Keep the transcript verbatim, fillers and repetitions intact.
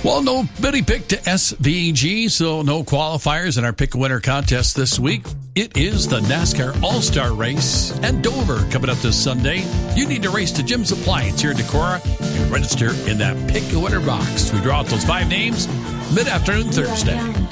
Well, nobody picked S V G, so no qualifiers in our Pick a Winner contest this week. It is the NASCAR All-Star Race at Dover coming up this Sunday. You need to race to Jim's Appliance here in Decorah and register in that Pick a Winner box. We draw out those five names mid-afternoon Thursday.